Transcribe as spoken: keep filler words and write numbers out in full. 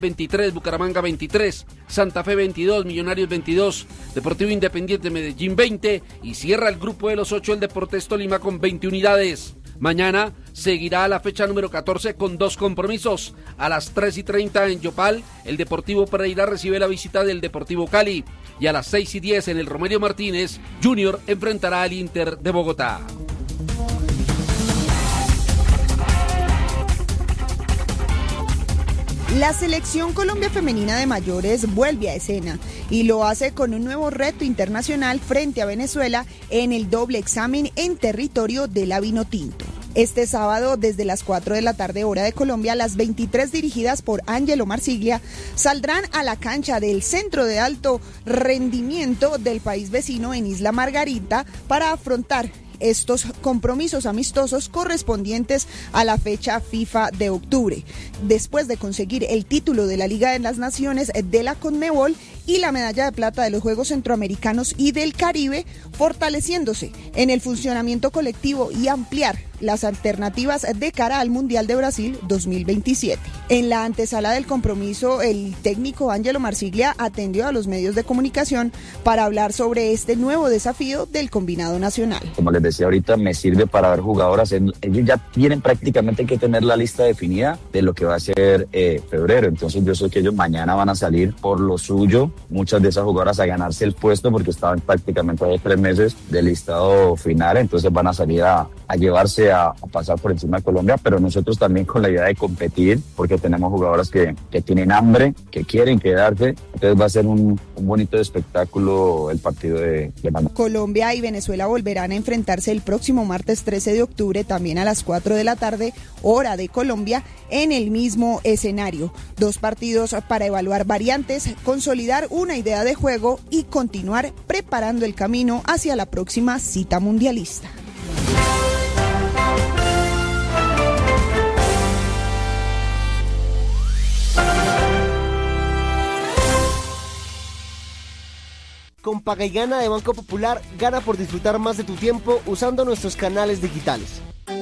veintitrés, Bucaramanga veintitrés, Santa Fe veintidós, Millonarios veintidós, Deportivo Independiente Medellín veinte y cierra el grupo de los ocho el Deportes Tolima con veinte unidades. Mañana seguirá la fecha número catorce con dos compromisos. A las tres y treinta en Yopal, el Deportivo Pereira recibe la visita del Deportivo Cali y a las seis y diez en el Romelio Martínez, Junior enfrentará al Inter de Bogotá. La Selección Colombia Femenina de Mayores vuelve a escena y lo hace con un nuevo reto internacional frente a Venezuela en el doble examen en territorio de la Vinotinto. Este sábado, desde las cuatro de la tarde hora de Colombia, las veintitrés dirigidas por Ángelo Marsiglia saldrán a la cancha del Centro de Alto Rendimiento del país vecino en Isla Margarita para afrontar estos compromisos amistosos correspondientes a la fecha FIFA de octubre, después de conseguir el título de la Liga de las Naciones de la Conmebol y la medalla de plata de los Juegos Centroamericanos y del Caribe, fortaleciéndose en el funcionamiento colectivo y ampliar las alternativas de cara al Mundial de Brasil dos mil veintisiete. En la antesala del compromiso, el técnico Ángelo Marsiglia atendió a los medios de comunicación para hablar sobre este nuevo desafío del combinado nacional. Como les decía ahorita, me sirve para ver jugadoras. Ellos ya tienen prácticamente que tener la lista definida de lo que va a ser eh, febrero. Entonces yo sé que ellos mañana van a salir por lo suyo, muchas de esas jugadoras a ganarse el puesto porque estaban prácticamente a tres meses del listado final. Entonces van a salir a, a llevarse a, a pasar por encima de Colombia, pero nosotros también con la idea de competir porque tenemos jugadoras que, que tienen hambre, que quieren quedarse. Entonces va a ser un, un bonito espectáculo el partido de, de mañana. Colombia y Venezuela volverán a enfrentarse el próximo martes trece de octubre, también a las cuatro de la tarde, hora de Colombia, en el mismo escenario. Dos partidos para evaluar variantes, consolidar una idea de juego y continuar preparando el camino hacia la próxima cita mundialista. Con Paga y Gana de Banco Popular, gana por disfrutar más de tu tiempo usando nuestros canales digitales.